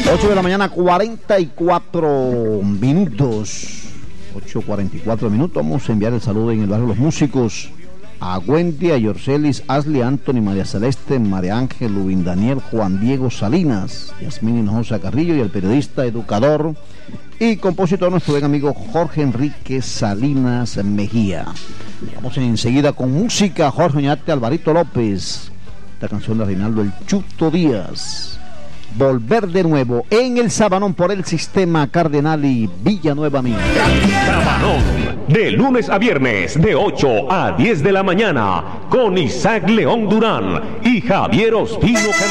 8 de la mañana, 44 minutos. 8:44 minutos. Vamos a enviar el saludo en el barrio Los Músicos a Wendy, a Yorcelis, Ashley, Anthony, María Celeste, María Ángel, Lubin Daniel, Juan Diego Salinas, Yasmín Hinojosa Carrillo y el periodista, educador y compositor, nuestro buen amigo Jorge Enrique Salinas Mejía. Vamos enseguida con música. Jorge Oñate, Alvarito López, esta canción de Reinaldo El Chuto Díaz. Volver de nuevo en el Sabanón por el Sistema Cardenal y Villanueva Mina. Sabanón, de lunes a viernes, de 8 a 10 de la mañana, con Isaac León Durán y Javier Ospino Canales.